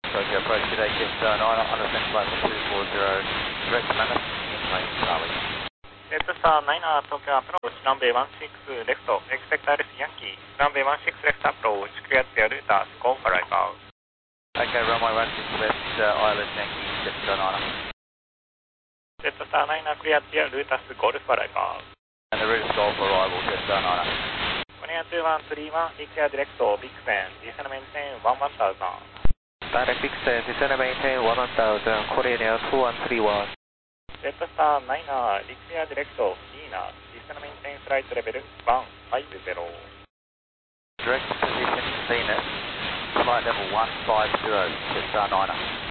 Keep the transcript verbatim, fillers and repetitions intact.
Tokyo approach today, Jetstar nine on ascent flight two four zero, direct to Mammoth, incoming Charlie. Jetstar nine Tokyo approach, runway one six left, expect Alice Yankee, runway one six left approach, cleared the Lutas, go for right out. Okay, runway one six left, uh, Alice Yankee, Jetstar nine. Jetstar nine cleared the Lutas, go for right out. And the route is Golf arrival, Jetstar nine. one two one three one, declare direct, big fan, descend maintain one one thousand. Direct big fan, descend maintain one one thousand, Korean Air two one three one. Jetstar nine, declare direct, Dina, descend maintain flight level one five zero. Direct position, Zenith, flight level one five zero, Jetstar nine.